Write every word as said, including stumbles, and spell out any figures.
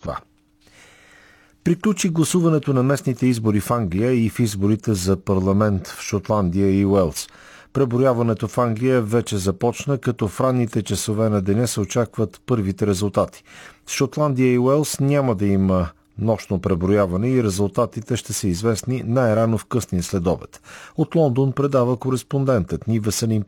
вещества. Приключи гласуването на местните избори в Англия и в изборите за парламент в Шотландия и Уелс. Преброяването в Англия вече започна, като в ранните часове на деня се очакват първите резултати. В Шотландия и Уелс няма да има нощно преброяване и резултатите ще са известни най-рано в късния следобед. От Лондон предава кореспондентът ни Веселин